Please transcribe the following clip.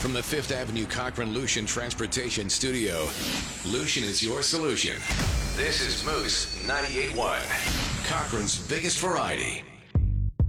from the Fifth Avenue Cochran Lucian Transportation Studio. Lucian is your solution. This is Moose 98.1, Cochran's biggest variety.